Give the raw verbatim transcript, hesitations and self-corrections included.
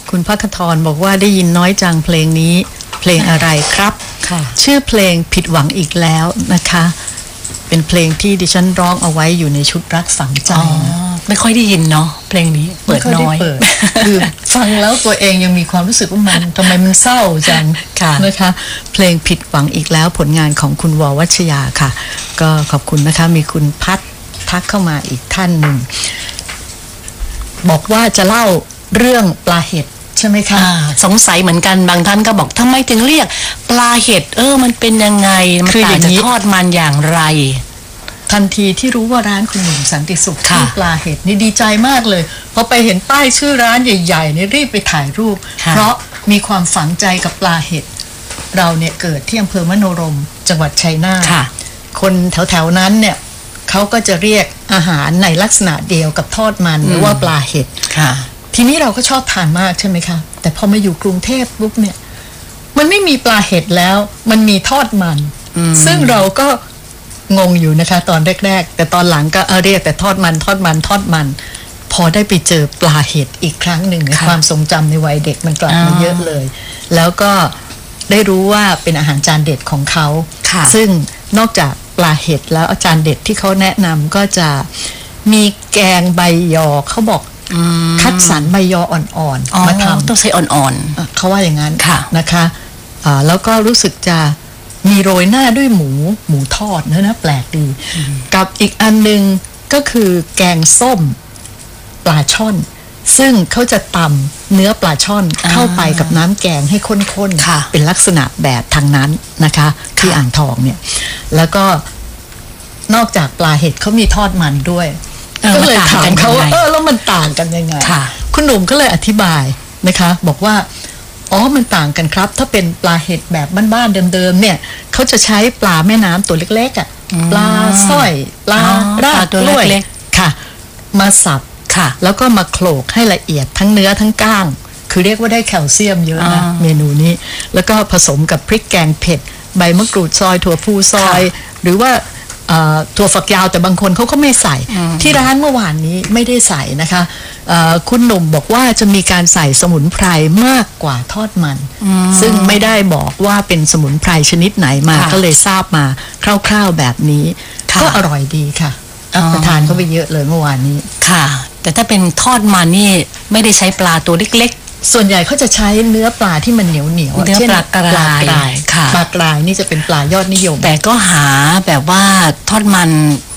คุณภัคทรบอกว่าได้ยินน้อยจังเพลงนี้เพลงอะไรครับค่ะชื่อเพลงผิดหวังอีกแล้วนะคะเป็นเพลงที่ดิฉันร้องเอาไว้อยู่ในชุดรักฝังใจนะไม่ค่อยได้ยินเนาะเพลงนี้เปิดน้อยคือฟังแล้วตัวเองยังมีความรู้สึกว่ามันทำไมมันเศร้าจังนะคะเพลงผิดหวังอีกแล้วผลงานของคุณววัชยาค่ะก็ขอบคุณนะคะมีคุณพัฒทักเข้ามาอีกท่านหนึ่งบอกว่าจะเล่าเรื่องปลาเห็ดใช่ไหมคะสงสัยเหมือนกันบางท่านก็บอกทำไมถึงเรียกปลาเห็ดเออมันเป็นยังไงมันต่างจากทอดมันอย่างไรทันทีที่รู้ว่าร้านคุณหนุ่มสันติสุขชื่อปลาเห็ดนี่ดีใจมากเลยพอไปเห็นป้ายชื่อร้านใหญ่ๆนี่รีบไปถ่ายรูปเพราะมีความฝังใจกับปลาเห็ดเราเนี่ยเกิดที่อำเภอมโนรมจังหวัดชัยนาทคนแถวๆนั้นเนี่ยเขาก็จะเรียกอาหารในลักษณะเดียวกับทอดมันหรือว่าปลาเห็ดทีนี้เราก็ชอบทานมากใช่ไหมคะแต่พอมาอยู่กรุงเทพปุ๊บเนี่ยมันไม่มีปลาเห็ดแล้วมันมีทอดมันซึ่งเราก็งงอยู่นะคะตอนแรกๆแต่ตอนหลังก็เรียกแต่ทอดมันทอดมันทอดมันพอได้ไปเจอปลาเห็ดอีกครั้งหนึ่งความทรงจำในวัยเด็กมันกลับมาเยอะเลยแล้วก็ได้รู้ว่าเป็นอาหารจานเด็ดของเขาซึ่งนอกจากปลาเห็ดแล้วอาจารย์เด็ดที่เขาแนะนำก็จะมีแกงใบยอเขาบอกคัดสรรใบยออ่อนๆมาทำต้องใช้อ่อนๆเขาว่าอย่างนั้นนะคะแล้วก็รู้สึกจะมีโรยหน้าด้วยหมูหมูทอดนะนะแปลกดีกับอีกอันนึงก็คือแกงส้มปลาช่อนซึ่งเขาจะตำเนื้อปลาช่อนเข้าไปกับน้ำแกงให้ข้นๆเป็นลักษณะแบบทางนั้นนะคะที่อ่างทองเนี่ยแล้วก็นอกจากปลาเห็ดเขามีทอดมันด้วยก็เลยถามเขาว่าเออแล้วมันต่างกันยังไงคุณหนุ่มก็เลยอธิบายนะคะบอกว่าอ๋อมันต่างกันครับถ้าเป็นปลาเห็ดแบบบ้านๆเดิมๆเนี่ยเขาจะใช้ปลาแม่น้ำตัวเล็กๆอ่ะปลาสร้อยปลารากกล้วยค่ะมาสับค่ะแล้วก็มาโขลกให้ละเอียดทั้งเนื้อทั้งก้างคือเรียกว่าได้แคลเซียมเยอะนะเมนูนี้แล้วก็ผสมกับพริกแกงเผ็ดใบมะกรูดซอยถั่วพูซอยหรือว่าถั่วฝักยาวแต่บางคนเขาก็ไม่ใส่ที่ร้านเมื่อวานนี้ไม่ได้ใส่นะคะคุณหนุ่มบอกว่าจะมีการใส่สมุนไพรมากกว่าทอดมันซึ่งไม่ได้บอกว่าเป็นสมุนไพรชนิดไหนมาก็เลยทราบมาคร่าวๆแบบนี้ก็อร่อยดีค่ะประทานเข้าไปเยอะเลยเมื่อวานนี้ค่ะแต่ถ้าเป็นทอดมันนี่ไม่ได้ใช้ปลาตัวเล็กๆส่วนใหญ่เขาจะใช้เนื้อปลาที่มันเหนียวเหนียวเช่นปลากรายค่ะปลากรายนี่จะเป็นปลายอดนิยมแต่ก็หาแบบว่าทอดมัน